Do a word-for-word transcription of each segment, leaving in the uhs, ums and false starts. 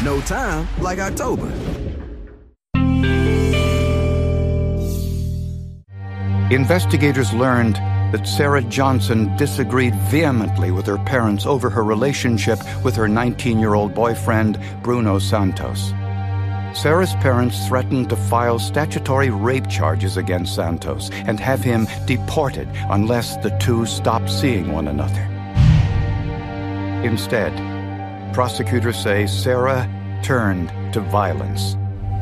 No time like October. Investigators learned that Sarah Johnson disagreed vehemently with her parents over her relationship with her nineteen-year-old boyfriend, Bruno Santos. Sarah's parents threatened to file statutory rape charges against Santos and have him deported unless the two stopped seeing one another. Instead, prosecutors say Sarah turned to violence.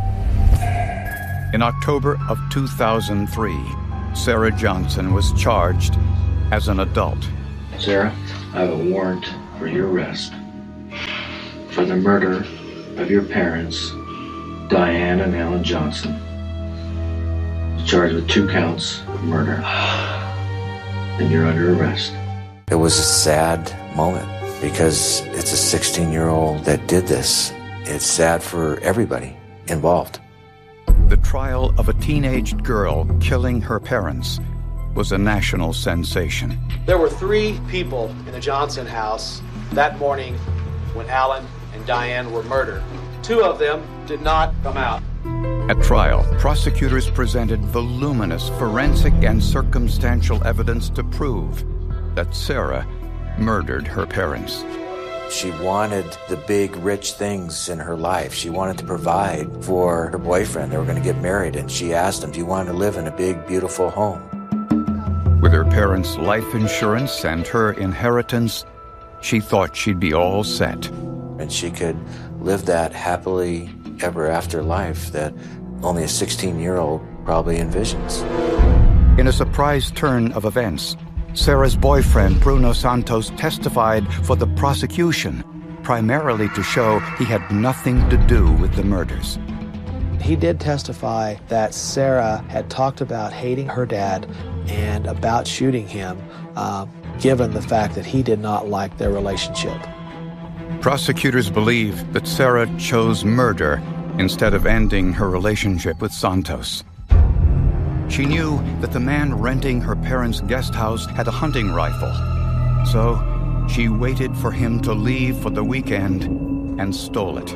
In October of two thousand three, Sarah Johnson was charged as an adult. Sarah, I have a warrant for your arrest for the murder of your parents, Diane and Alan Johnson. You're charged with two counts of murder, and you're under arrest. It was a sad moment because it's a sixteen-year-old that did this. It's sad for everybody involved. The trial of a teenaged girl killing her parents was a national sensation. There were three people in the Johnson house that morning when Alan and Diane were murdered. Two of them did not come out. At trial, prosecutors presented voluminous forensic and circumstantial evidence to prove that Sarah murdered her parents. She wanted the big, rich things in her life. She wanted to provide for her boyfriend. They were going to get married, and she asked him, do you want to live in a big, beautiful home? With her parents' life insurance and her inheritance, she thought she'd be all set. And she could live that happily ever after life that only a sixteen-year-old probably envisions. In a surprise turn of events, Sarah's boyfriend, Bruno Santos, testified for the prosecution, primarily to show he had nothing to do with the murders. He did testify that Sarah had talked about hating her dad and about shooting him, uh, given the fact that he did not like their relationship. Prosecutors believe that Sarah chose murder instead of ending her relationship with Santos. She knew that the man renting her parents' guest house had a hunting rifle, so she waited for him to leave for the weekend and stole it.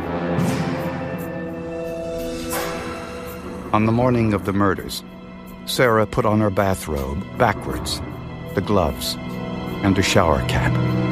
On the morning of the murders, Sarah put on her bathrobe backwards, the gloves, and a shower cap.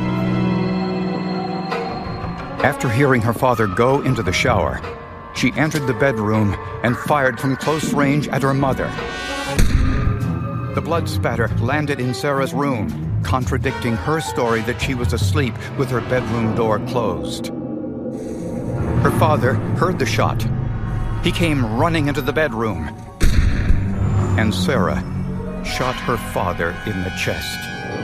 After hearing her father go into the shower, she entered the bedroom and fired from close range at her mother. The blood spatter landed in Sarah's room, contradicting her story that she was asleep with her bedroom door closed. Her father heard the shot. He came running into the bedroom, and Sarah shot her father in the chest.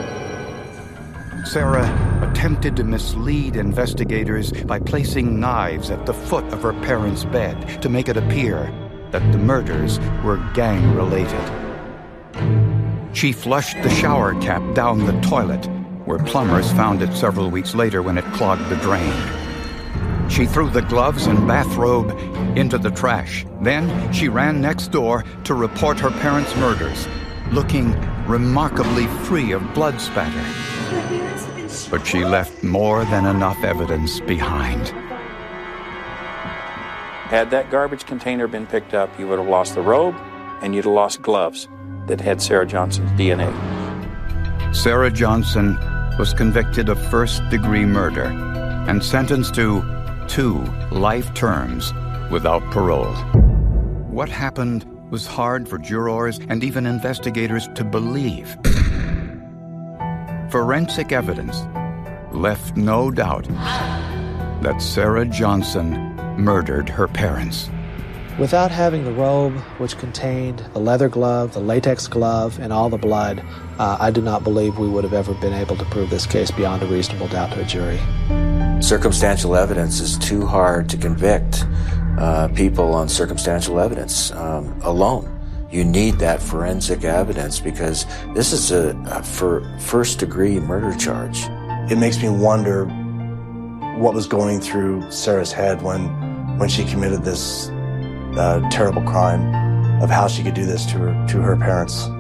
Sarah attempted to mislead investigators by placing knives at the foot of her parents' bed to make it appear that the murders were gang-related. She flushed the shower cap down the toilet, where plumbers found it several weeks later when it clogged the drain. She threw the gloves and bathrobe into the trash. Then she ran next door to report her parents' murders, looking remarkably free of blood spatter. But she left more than enough evidence behind. Had that garbage container been picked up, you would have lost the robe, and you'd have lost gloves that had Sarah Johnson's D N A. Sarah Johnson was convicted of first-degree murder and sentenced to two life terms without parole. What happened was hard for jurors and even investigators to believe. Forensic evidence left no doubt that Sarah Johnson murdered her parents. Without having the robe, which contained the leather glove, the latex glove, and all the blood, uh, I do not believe we would have ever been able to prove this case beyond a reasonable doubt to a jury. Circumstantial evidence is too hard to convict uh, people on circumstantial evidence um, alone. You need that forensic evidence because this is a, a for first-degree murder charge. It makes me wonder what was going through Sarah's head when, when she committed this uh, terrible crime, of how she could do this to her to her parents.